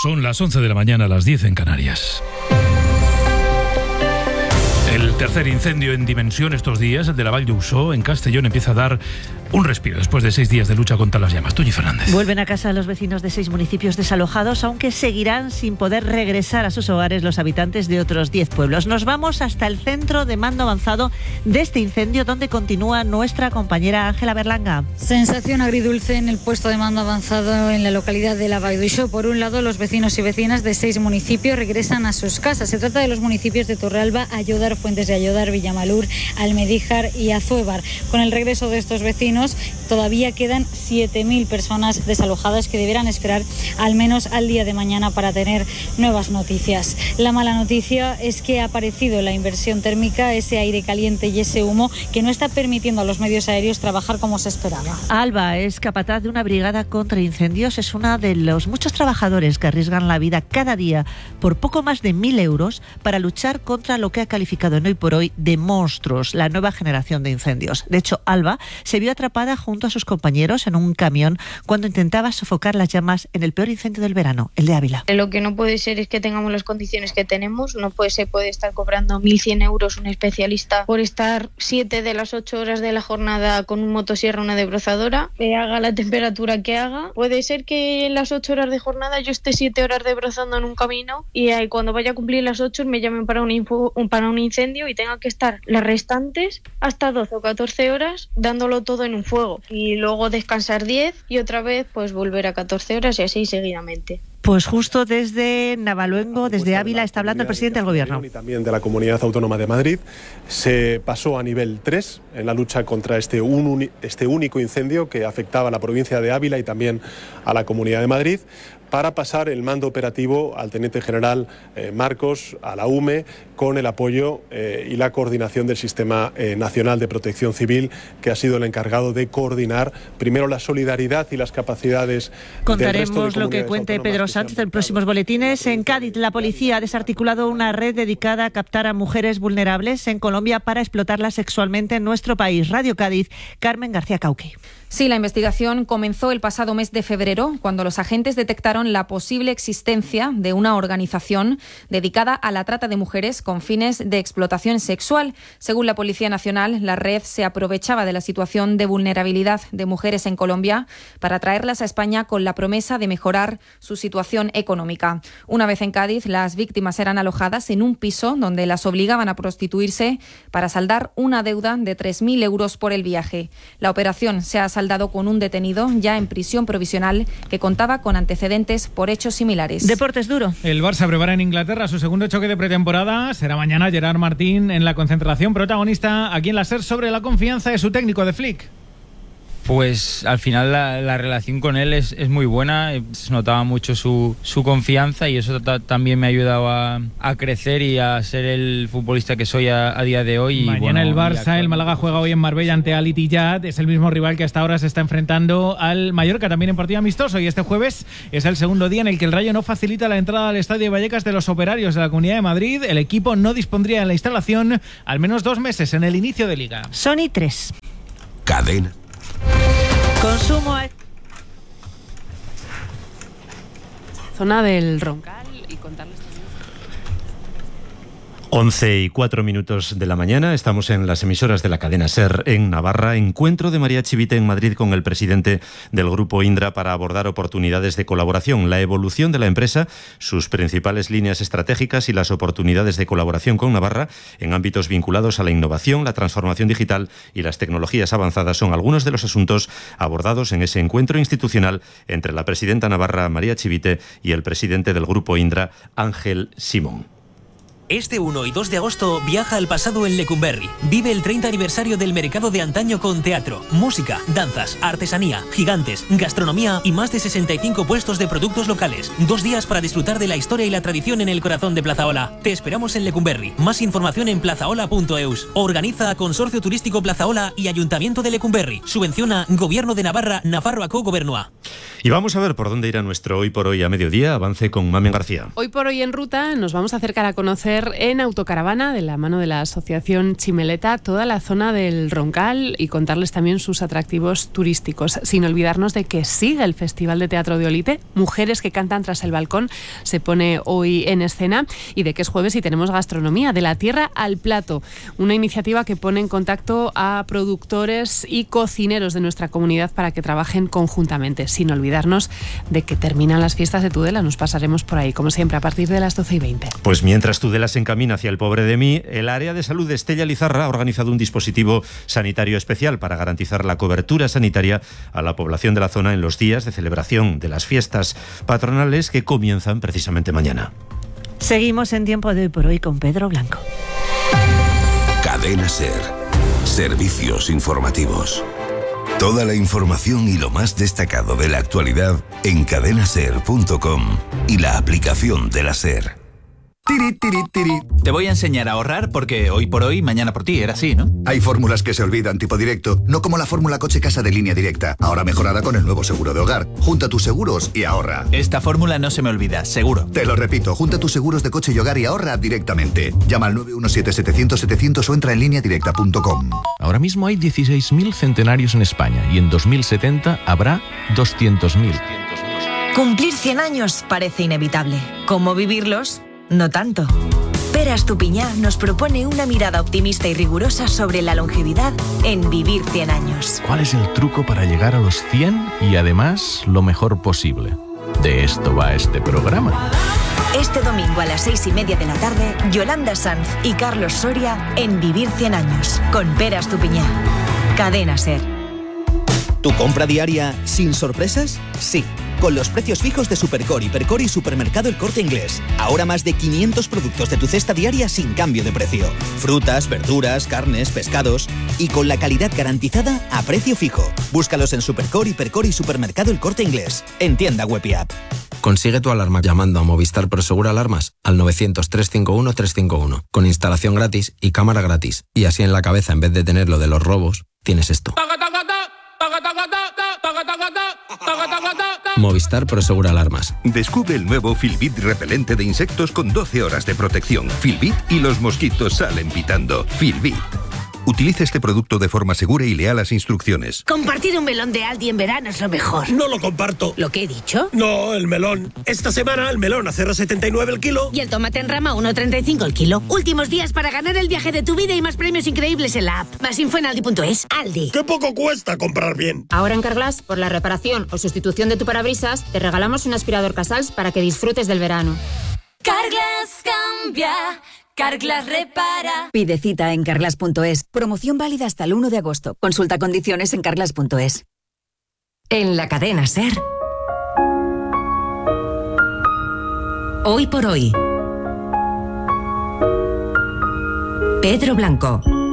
Son las 11 de la mañana, las 10 en Canarias. El tercer incendio en dimensión estos días, el de la Vall d'Uixó, en Castellón, empieza a dar un respiro después de 6 días de lucha contra las llamas. Tuyi Fernández. Vuelven a casa los vecinos de 6 municipios desalojados, aunque seguirán sin poder regresar a sus hogares los habitantes de otros 10 pueblos. Nos vamos hasta el centro de mando avanzado de este incendio, donde continúa nuestra compañera Ángela Berlanga. Sensación agridulce en el puesto de mando avanzado en la localidad de la Vall d'Uixó. Por un lado, los vecinos y vecinas de 6 municipios regresan a sus casas. Se trata de los municipios de Torralba, Ayodar, Fuentes de Ayodar, Villamalur, Almedíjar y Azuévar. Con el regreso de estos vecinos, todavía quedan 7.000 personas desalojadas que deberán esperar al menos al día de mañana para tener nuevas noticias. La mala noticia es que ha aparecido la inversión térmica, ese aire caliente y ese humo que no está permitiendo a los medios aéreos trabajar como se esperaba. Alba es capataz de una brigada contra incendios. Es una de los muchos trabajadores que arriesgan la vida cada día por poco más de 1.000 euros para luchar contra lo que ha calificado en Hoy por Hoy de monstruos, la nueva generación de incendios. De hecho, Alba se vio atrapada junto a sus compañeros en un camión cuando intentaba sofocar las llamas en el peor incendio del verano, el de Ávila. Lo que no puede ser es que tengamos las condiciones que tenemos. No se puede estar cobrando 1.100 euros un especialista por estar 7 de las 8 horas de la jornada con un motosierra, una debrozadora, que haga la temperatura que haga. Puede ser que en las 8 horas de jornada yo esté 7 horas debrozando en un camino y cuando vaya a cumplir las 8 me llamen para un incendio y tenga que estar las restantes hasta 12 o 14 horas dándolo todo en un fuego y luego descansar 10 y otra vez pues volver a 14 horas y así seguidamente. Pues justo desde Navaluengo, desde Ávila, está hablando el presidente del Gobierno. Y también de la Comunidad Autónoma de Madrid. Se pasó a nivel 3 en la lucha contra este único incendio que afectaba a la provincia de Ávila y también a la Comunidad de Madrid, para pasar el mando operativo al teniente general Marcos, a la UME, con el apoyo y la coordinación del Sistema Nacional de Protección Civil, que ha sido el encargado de coordinar primero la solidaridad y las capacidades. Contaremos lo que cuente Pedro Sánchez en próximos boletines. En Cádiz, la policía ha desarticulado una red dedicada a captar a mujeres vulnerables en Colombia para explotarlas sexualmente en nuestro país. Radio Cádiz, Carmen García Cauque. Sí, la investigación comenzó el pasado mes de febrero, cuando los agentes detectaron la posible existencia de una organización dedicada a la trata de mujeres con fines de explotación sexual. Según la Policía Nacional, la red se aprovechaba de la situación de vulnerabilidad de mujeres en Colombia para traerlas a España con la promesa de mejorar su situación económica. Una vez en Cádiz, las víctimas eran alojadas en un piso donde las obligaban a prostituirse para saldar una deuda de 3.000 euros por el viaje. La operación se ha saldado con un detenido ya en prisión provisional que contaba con antecedentes por hechos similares. Deportes duro. El Barça prepara en Inglaterra su segundo choque de pretemporada. Será mañana. Gerard Martín en la concentración, protagonista aquí en la SER sobre la confianza de su técnico, de Flick. Pues al final la relación con él es muy buena, se notaba mucho su confianza y eso también me ha ayudado a crecer y a ser el futbolista que soy a día de hoy. Mañana el Barça, el Málaga juega hoy en Marbella ante Al Ittihad, es el mismo rival que hasta ahora se está enfrentando al Mallorca, también en partido amistoso, y este jueves es el segundo día en el que el Rayo no facilita la entrada al Estadio de Vallecas de los operarios de la Comunidad de Madrid. El equipo no dispondría en la instalación al menos 2 meses en el inicio de Liga. Sony 3. Cadena. Consumo. Zona del Roncal y contarles. 11:04 de la mañana, estamos en las emisoras de la cadena SER en Navarra. Encuentro de María Chivite en Madrid con el presidente del Grupo Indra para abordar oportunidades de colaboración, la evolución de la empresa, sus principales líneas estratégicas y las oportunidades de colaboración con Navarra en ámbitos vinculados a la innovación, la transformación digital y las tecnologías avanzadas son algunos de los asuntos abordados en ese encuentro institucional entre la presidenta navarra María Chivite y el presidente del Grupo Indra, Ángel Simón. Este 1 y 2 de agosto viaja al pasado en Lecumberri. Vive el 30 aniversario del mercado de antaño con teatro, música, danzas, artesanía, gigantes, gastronomía y más de 65 puestos de productos locales. 2 días para disfrutar de la historia y la tradición en el corazón de Plazaola. Te esperamos en Lecumberri. Más información en plazaola.eus. Organiza Consorcio Turístico Plazaola y Ayuntamiento de Lecumberri. Subvenciona Gobierno de Navarra, Nafarroako Gobernua. Y vamos a ver por dónde irá nuestro Hoy por Hoy a mediodía. Avance con Mamen García. Hoy por Hoy en ruta nos vamos a acercar a conocer recorrer en autocaravana de la mano de la Asociación Chimeleta toda la zona del Roncal y contarles también sus atractivos turísticos, sin olvidarnos de que sigue el Festival de Teatro de Olite. Mujeres que cantan tras el balcón se pone hoy en escena, y de que es jueves y tenemos gastronomía, de la tierra al plato, una iniciativa que pone en contacto a productores y cocineros de nuestra comunidad para que trabajen conjuntamente, sin olvidarnos de que terminan las fiestas de Tudela. Nos pasaremos por ahí, como siempre, a partir de las 12:20. Pues mientras Tudela se encamina hacia el pobre de mí, el área de salud de Estella Lizarra ha organizado un dispositivo sanitario especial para garantizar la cobertura sanitaria a la población de la zona en los días de celebración de las fiestas patronales que comienzan precisamente mañana. Seguimos en Tiempo de Hoy por Hoy con Pedro Blanco. Cadena SER. Servicios informativos. Toda la información y lo más destacado de la actualidad en cadenaser.com y la aplicación de la SER. Tiri, tiri, tiri. Te voy a enseñar a ahorrar porque hoy por hoy, mañana por ti, era así, ¿no? Hay fórmulas que se olvidan, tipo directo, no como la fórmula coche-casa de Línea Directa, ahora mejorada con el nuevo seguro de hogar. Junta tus seguros y ahorra. Esta fórmula no se me olvida, seguro. Te lo repito, junta tus seguros de coche y hogar y ahorra directamente. Llama al 917-700-700 o entra en lineadirecta.com. Ahora mismo hay 16.000 centenarios en España y en 2070 habrá 200.000. Cumplir 100 años parece inevitable. ¿Cómo vivirlos? No tanto. Pere Estupiñá nos propone una mirada optimista y rigurosa sobre la longevidad en Vivir 100 años. ¿Cuál es el truco para llegar a los 100 y además lo mejor posible? De esto va este programa. Este domingo a las 6:30 de la tarde, Yolanda Sanz y Carlos Soria en Vivir 100 años con Pere Estupiñá. Cadena SER. ¿Tu compra diaria sin sorpresas? Sí. Con los precios fijos de Supercore, Hipercore y Supermercado El Corte Inglés. Ahora más de 500 productos de tu cesta diaria sin cambio de precio. Frutas, verduras, carnes, pescados. Y con la calidad garantizada a precio fijo. Búscalos en Supercore, Hipercore y Supermercado El Corte Inglés. En tienda web y app. Consigue tu alarma llamando a Movistar Prosegur Alarmas al 900-351-351. Con instalación gratis y cámara gratis. Y así en la cabeza, en vez de tener lo de los robos, tienes esto. Movistar Prosegur Alarmas. Descubre el nuevo Filbit repelente de insectos con 12 horas de protección. Filbit y los mosquitos salen pitando. Filbit. Utiliza este producto de forma segura y lea las instrucciones. Compartir un melón de Aldi en verano es lo mejor. No lo comparto. ¿Lo que he dicho? No, el melón. Esta semana el melón a 0,79 el kilo. Y el tomate en rama a 1,35 el kilo. Últimos días para ganar el viaje de tu vida y más premios increíbles en la app. Más info en aldi.es. Aldi. ¡Qué poco cuesta comprar bien! Ahora en Carglass, por la reparación o sustitución de tu parabrisas, te regalamos un aspirador Casals para que disfrutes del verano. Carglass cambia. Carglass repara. Pide cita en carglass.es. Promoción válida hasta el 1 de agosto. Consulta condiciones en carglass.es. En la cadena SER. Hoy por hoy. Pedro Blanco.